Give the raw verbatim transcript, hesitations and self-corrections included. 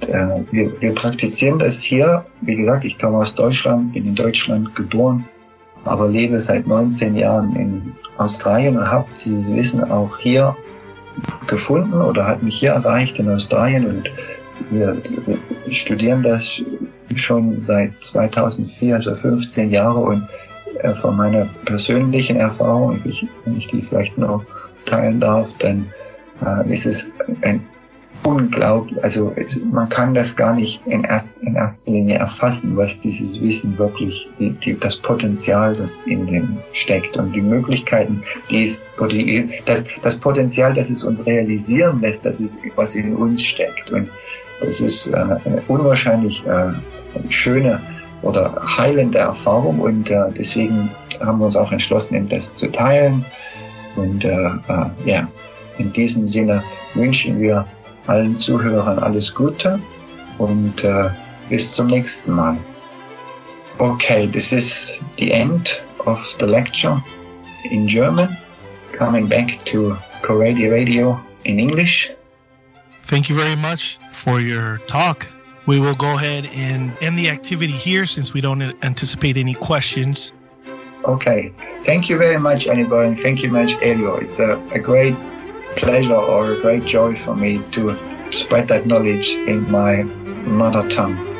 äh, wir, wir praktizieren das hier. Wie gesagt, ich komme aus Deutschland, bin in Deutschland geboren, aber lebe seit neunzehn Jahren in Australien und habe dieses Wissen auch hier gefunden oder hat mich hier erreicht in Australien, und wir, wir studieren das schon seit zweitausendvier, also fünfzehn Jahre, und äh, von meiner persönlichen Erfahrung, wenn ich, wenn ich die vielleicht noch teilen darf, dann äh, ist es ein unglaublich, also es, man kann das gar nicht in, erst, in erster Linie erfassen, was dieses Wissen wirklich, die, die, das Potenzial, das in dem steckt, und die Möglichkeiten, die es, oder die, das, das Potenzial, das es uns realisieren lässt, das ist, was in uns steckt. Und das ist äh, eine unwahrscheinlich äh, schöne oder heilende Erfahrung, und äh, deswegen haben wir uns auch entschlossen, das zu teilen. Und äh, äh, ja, in diesem Sinne wünschen wir allen Zuhörern alles Gute und äh, bis zum nächsten Mal. Okay, this is the end of the lecture in German. Coming back to Coradi Radio in English. Thank you very much for your talk. We will go ahead and end the activity here since we don't anticipate any questions. Okay. Thank you very much, Anibal, and thank you much, Elio. It's a, a great pleasure or a great joy for me to spread that knowledge in my mother tongue.